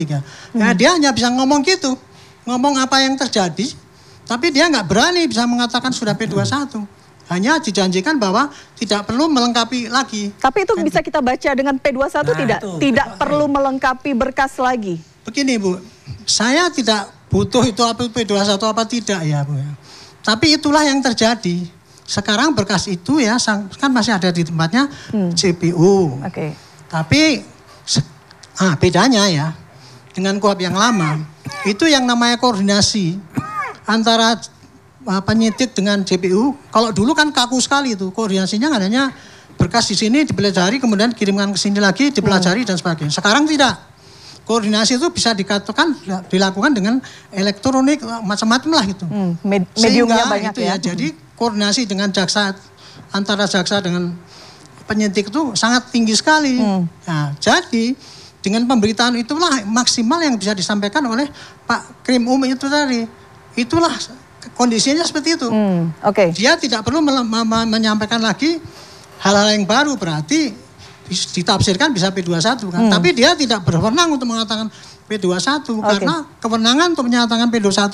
Nah, dia hanya bisa ngomong gitu, ngomong apa yang terjadi, tapi dia nggak berani bisa mengatakan sudah P21. Hanya dijanjikan bahwa tidak perlu melengkapi lagi. Tapi itu bisa kita baca dengan P21 tidak perlu melengkapi berkas lagi. Begini Bu, saya tidak butuh itu apa P21 apa tidak ya Bu. Tapi itulah yang terjadi. Sekarang berkas itu ya kan masih ada di tempatnya JPU. Oke. Tapi bedanya ya dengan KUHP yang lama itu yang namanya koordinasi antara penyidik dengan JPU. Kalau dulu kan kaku sekali itu koordinasinya, adanya berkas di sini dipelajari kemudian kirimkan ke sini lagi dipelajari dan sebagainya. Sekarang tidak. Koordinasi itu bisa dikatakan dilakukan dengan elektronik macam-macam lah gitu. Mediumnya banyak itu ya. Jadi koordinasi dengan jaksa antara jaksa dengan penyidik itu sangat tinggi sekali. Nah, jadi dengan pemberitaan itulah maksimal yang bisa disampaikan oleh Pak Krim itu tadi. Itulah kondisinya seperti itu. Dia tidak perlu menyampaikan lagi hal-hal yang baru, berarti ditafsirkan bisa P21 kan. Tapi dia tidak berwenang untuk mengatakan P21 karena kewenangan untuk menyatakan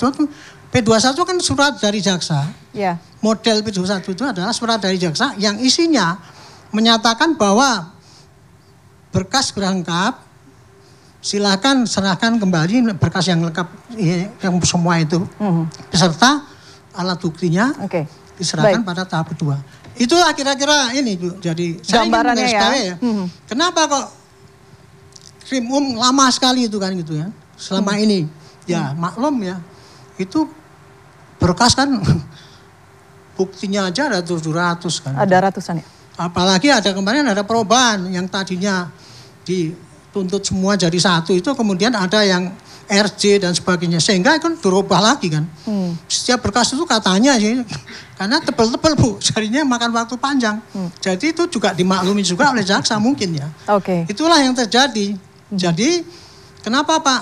P21 kan surat dari jaksa. Model P21 itu adalah surat dari jaksa yang isinya menyatakan bahwa berkas lengkap, silakan serahkan kembali berkas yang lengkap yang semua itu beserta alat buktinya diserahkan pada tahap kedua. Itulah kira-kira ini Bu. Jadi saya ingin ya. Kenapa kok Krim lama sekali itu kan gitu ya. Selama ini ya maklum ya. Itu berkas kan buktinya aja ada 700 kan. Ada ratusan ya. Apalagi ada kemarin ada perubahan yang tadinya dituntut semua jadi satu itu kemudian ada yang RJ dan sebagainya sehingga kan berubah lagi kan. Setiap berkas itu katanya sih karena tebel-tebel Bu, jadinya makan waktu panjang. Jadi itu juga dimaklumi juga oleh jaksa mungkin ya. Itulah yang terjadi. Jadi kenapa Pak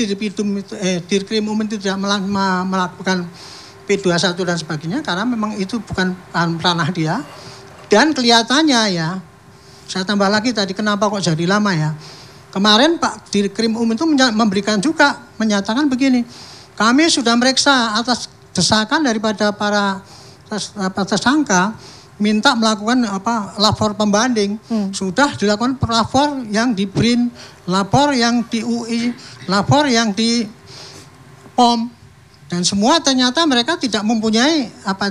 Dirkrim itu tidak melakukan P21 dan sebagainya karena memang itu bukan ranah dia. Dan kelihatannya ya, saya tambah lagi tadi kenapa kok jadi lama ya. Kemarin Pak Dirkrim itu memberikan juga, menyatakan begini. Kami sudah meriksa atas desakan daripada para tersangka, minta melakukan lapor pembanding. Sudah dilakukan lapor yang di BRIN, lapor yang di UI, lapor yang di POM. Dan semua ternyata mereka tidak mempunyai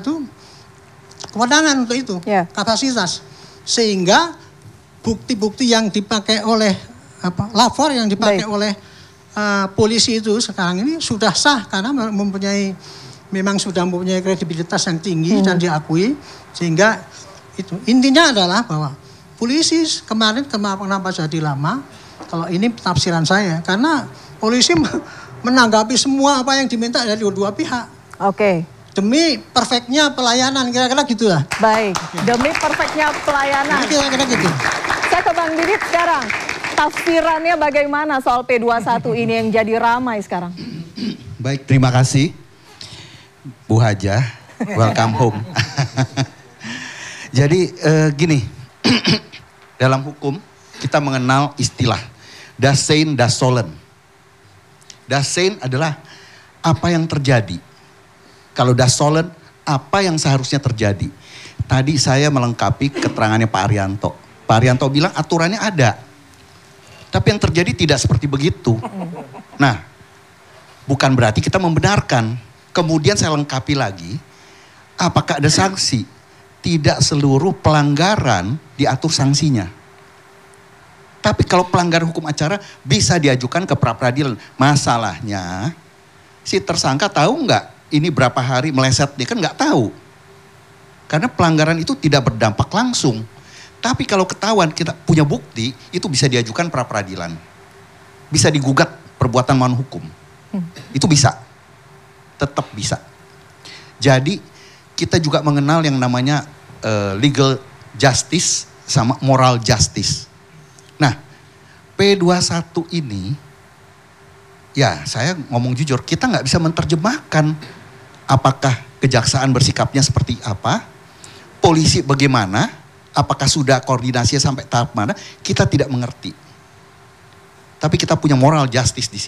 kewenangan untuk itu, kapasitas. Sehingga bukti-bukti yang dipakai oleh lapor yang dipakai oleh polisi itu sekarang ini sudah sah karena memang sudah mempunyai kredibilitas yang tinggi dan diakui. Sehingga itu intinya adalah bahwa polisi kemarin kenapa jadi lama, kalau ini tafsiran saya, karena polisi menanggapi semua apa yang diminta dari dua pihak. Demi perfectnya pelayanan, kira-kira gitulah. Baik, demi perfectnya pelayanan. Kira-kira gitu. Saya ke Bang Didit sekarang. Tafsirannya bagaimana soal P21 ini yang jadi ramai sekarang? Baik, terima kasih Bu Haja. Welcome home. Jadi gini, dalam hukum kita mengenal istilah das sein, das sollen. Das sein adalah apa yang terjadi. Kalau das sollen, apa yang seharusnya terjadi. Tadi saya melengkapi keterangannya Pak Arianto. Pak Arianto bilang aturannya ada. Tapi yang terjadi tidak seperti begitu. Nah, bukan berarti kita membenarkan. Kemudian saya lengkapi lagi, apakah ada sanksi? Tidak seluruh pelanggaran diatur sanksinya. Tapi kalau pelanggaran hukum acara bisa diajukan ke pra-peradilan. Masalahnya, si tersangka tahu nggak ini berapa hari meleset? Dia kan nggak tahu. Karena pelanggaran itu tidak berdampak langsung. Tapi kalau ketahuan kita punya bukti, itu bisa diajukan pra-peradilan. Bisa digugat perbuatan melawan hukum. Itu bisa. Tetap bisa. Jadi kita juga mengenal yang namanya legal justice sama moral justice. Nah, P21 ini, ya saya ngomong jujur, kita nggak bisa menerjemahkan apakah kejaksaan bersikapnya seperti apa, polisi bagaimana, apakah sudah koordinasinya sampai tahap mana, kita tidak mengerti. Tapi kita punya moral justice di sini.